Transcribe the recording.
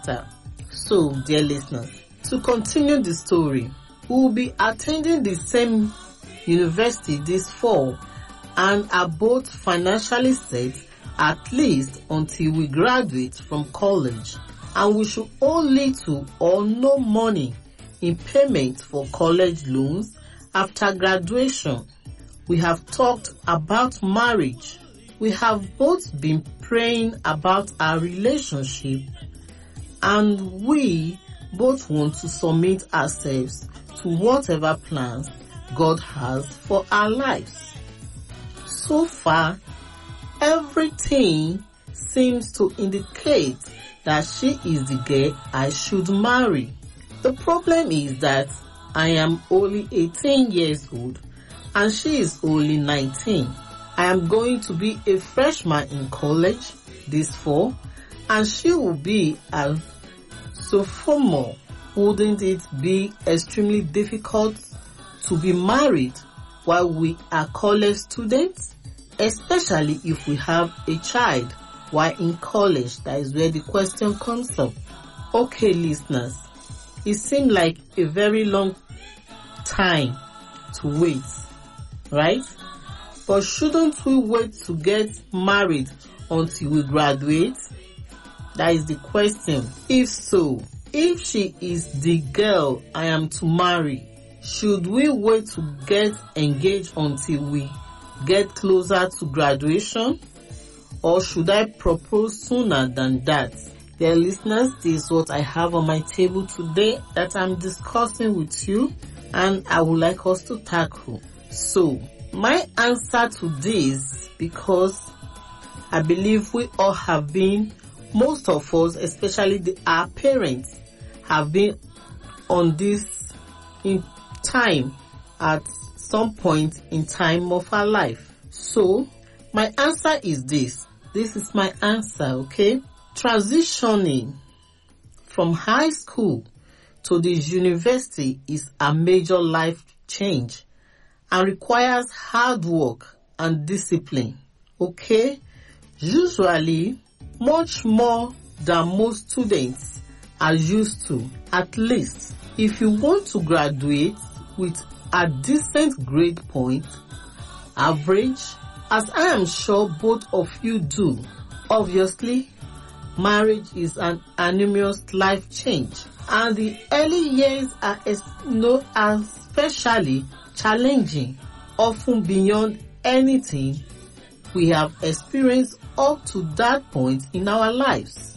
semester. So, dear listeners, to continue the story, we will be attending the same university this fall and are both financially set at least until we graduate from college, and we should owe little or no money in payment for college loans after graduation. We have talked about marriage. We have both been praying about our relationship, and we both want to submit ourselves to whatever plans God has for our lives. So far, everything seems to indicate that she is the girl I should marry. The problem is that I am only 18 years old and she is only 19. I am going to be a freshman in college this fall and she will be a sophomore. Wouldn't it be extremely difficult to be married while we are college students? Especially if we have a child while in college. That is where the question comes up. Okay, listeners, it seemed like a very long time to wait, right? But shouldn't we wait to get married until we graduate? That is the question. If so, if she is the girl I am to marry, should we wait to get engaged until we get closer to graduation? Or should I propose sooner than that? Dear listeners, this is what I have on my table today that I'm discussing with you, and I would like us to tackle. So, my answer to this, because I believe we all have been, most of us, especially our parents, have been on this in time at some point in time of our life. So, my answer is this. This is my answer, okay? Transitioning from high school to the university is a major life change and requires hard work and discipline, okay? Usually, much more than most students are used to. At least, if you want to graduate with a decent grade point, average, as I am sure both of you do, obviously, marriage is an enormous life change, and the early years are especially challenging, often beyond anything we have experienced up to that point in our lives.